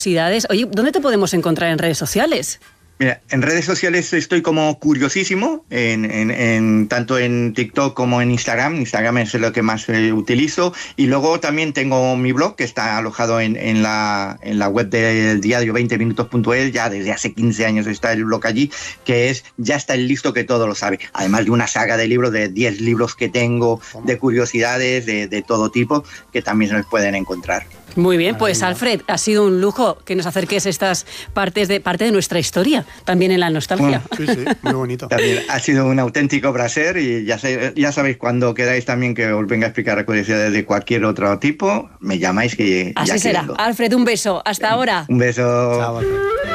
curiosidades. Oye, ¿dónde te podemos encontrar en redes sociales? Mira, en redes sociales estoy como curiosísimo, tanto en TikTok como en Instagram. Instagram es lo que más utilizo. Y luego también tengo mi blog, que está alojado en la web del diario 20minutos.es. Ya desde hace 15 años está el blog allí, que es Ya está el listo que todo lo sabe. Además de una saga de libros, de 10 libros que tengo, de curiosidades de todo tipo, que también se los pueden encontrar. Muy bien, pues Alfred, ha sido un lujo que nos acerques estas parte de nuestra historia, también en la nostalgia. Bueno, sí, muy bonito. También ha sido un auténtico placer y ya sabéis, cuando queráis también que os venga a explicar curiosidades de cualquier otro tipo, me llamáis que así ya será. vengo. Alfred, un beso. Hasta ahora. Un beso. Chao, Alfred.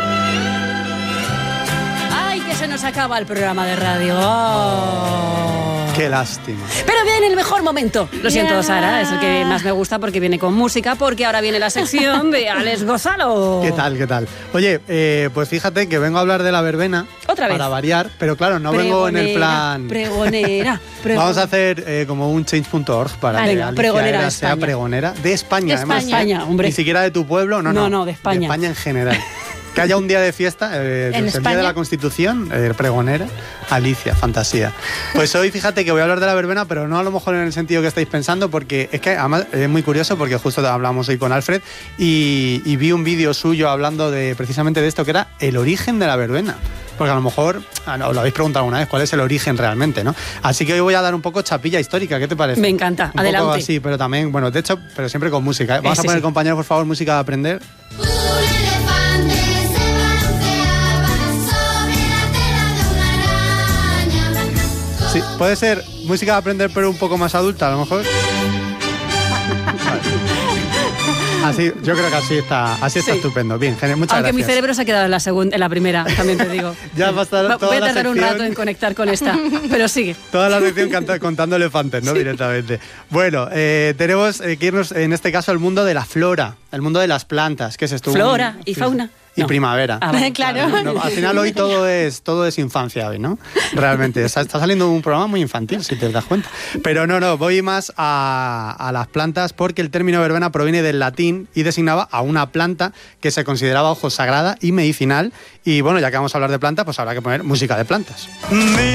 ¡Ay, que se nos acaba el programa de radio! ¡Oh! Qué lástima. Pero viene el mejor momento. Lo siento, Sara, es el que más me gusta porque viene con música, porque ahora viene la sección de Alex Gonzalo. ¿Qué tal, qué tal? Oye, pues fíjate que vengo a hablar de la verbena. ¿Otra vez? Para variar, pero claro, no vengo en el plan... Pregonera. Vamos a hacer como un change.org para que Alicia sea pregonera de España, además. De España, hombre. Ni siquiera de tu pueblo, no, de España. De España en general. Que haya un día de fiesta, el día de la Constitución, pregonera, Alicia, fantasía. Pues hoy fíjate que voy a hablar de la verbena, pero no a lo mejor en el sentido que estáis pensando, porque es que además es muy curioso, porque justo hablamos hoy con Alfred y vi un vídeo suyo hablando precisamente de esto, que era el origen de la verbena. Porque a lo mejor os lo habéis preguntado alguna vez, ¿cuál es el origen realmente, no? Así que hoy voy a dar un poco chapilla histórica, ¿qué te parece? Me encanta, un adelante. Un poco así, pero también, bueno, de hecho, pero siempre con música. Vamos a poner, compañero, por favor, música de aprender. Sí, puede ser música de aprender, pero un poco más adulta, a lo mejor. Así, yo creo que así está estupendo. Bien, muchas gracias. Aunque mi cerebro se ha quedado en la primera, también te digo. Ya va a estar toda voy a la tardar sección, un rato en conectar con esta, pero sigue. Toda la sección contando elefantes, ¿no? Sí. Directamente. Bueno, tenemos que irnos, en este caso, al mundo de la flora, el mundo de las plantas, que es esto. Flora y fauna. Y primavera. Vale. Claro. No, al final hoy todo es infancia hoy, ¿no? Realmente. Está saliendo un programa muy infantil, si te das cuenta. Pero no, voy más a las plantas, porque el término verbena proviene del latín y designaba a una planta que se consideraba, ojo, sagrada y medicinal. Y bueno, ya que vamos a hablar de plantas, pues habrá que poner música de plantas.